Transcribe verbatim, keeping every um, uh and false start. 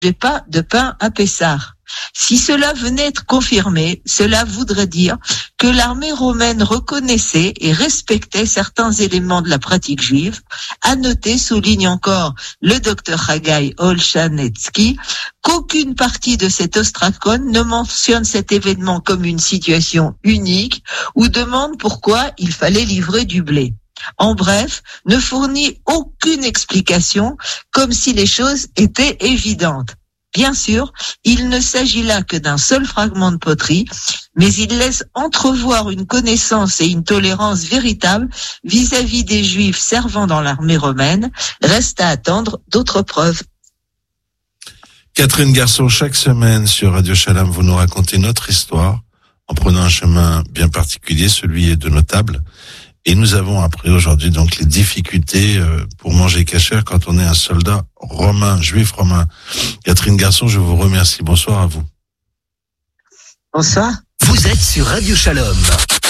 pas de pain à Pessah. Si cela venait être confirmé, cela voudrait dire que l'armée romaine reconnaissait et respectait certains éléments de la pratique juive. À noter, souligne encore le docteur Haggai Olshanetsky, qu'aucune partie de cet ostracon ne mentionne cet événement comme une situation unique ou demande pourquoi il fallait livrer du blé. En bref, ne fournit aucune explication, comme si les choses étaient évidentes. Bien sûr, il ne s'agit là que d'un seul fragment de poterie, mais il laisse entrevoir une connaissance et une tolérance véritable vis-à-vis des Juifs servant dans l'armée romaine. Reste à attendre d'autres preuves. Catherine Garçon, chaque semaine sur Radio Shalom, vous nous racontez notre histoire en prenant un chemin bien particulier, celui de nos tables. Et nous avons appris aujourd'hui donc les difficultés pour manger kasher quand on est un soldat romain, juif romain. Catherine Garçon, je vous remercie. Bonsoir à vous. Bonsoir. Vous êtes sur Radio Shalom.